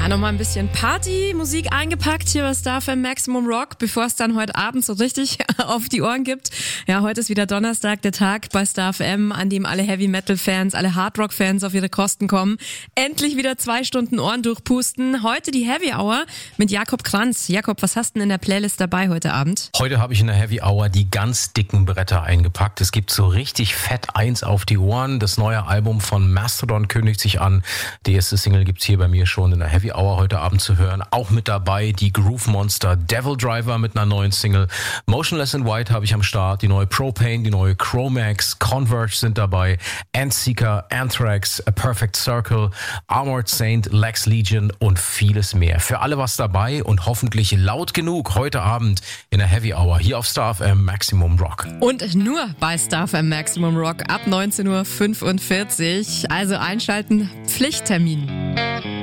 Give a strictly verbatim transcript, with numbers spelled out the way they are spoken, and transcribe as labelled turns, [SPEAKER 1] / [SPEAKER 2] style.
[SPEAKER 1] nochmal ein bisschen Partymusik eingepackt hier bei Star F M Maximum Rock, bevor es dann heute Abend so richtig auf die Ohren gibt. Ja, heute ist wieder Donnerstag, der Tag bei Star F M, an dem alle Heavy-Metal-Fans, alle Hard-Rock-Fans auf ihre Kosten kommen. Endlich wieder zwei Stunden Ohren durchpusten. Heute die Heavy Hour mit Jakob Kranz. Jakob, was hast du denn in der Playlist dabei heute Abend?
[SPEAKER 2] Heute habe ich in der Heavy Hour die ganz dicken Bretter eingepackt. Es gibt so richtig fett eins auf die Ohren. Das neue Album von Mastodon kündigt sich an. Die erste Single gibt's hier bei mir schon in der Heavy Hour heute Abend zu hören. Auch mit dabei die Groove Monster Devil Driver mit einer neuen Single. Motionless in White habe ich am Start. Die neue Propane, die neue Chromax, Converge sind dabei. Endseeker, Anthrax, A Perfect Circle, Armored Saint, Lex Legion und vieles mehr. Für alle was dabei und hoffentlich laut genug heute Abend in der Heavy Hour hier auf Star F M Maximum Rock.
[SPEAKER 1] Und nur bei Star F M Maximum Rock ab neunzehn Uhr fünfundvierzig. Also einschalten, Pflichttermin.